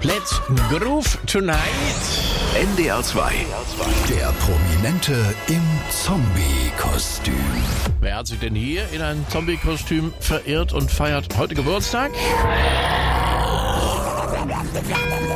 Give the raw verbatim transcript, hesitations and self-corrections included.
Let's Groove Tonight. N D R zwei. Der Prominente im Zombie-Kostüm. Wer hat sich denn hier in ein Zombie-Kostüm verirrt und feiert heute Geburtstag?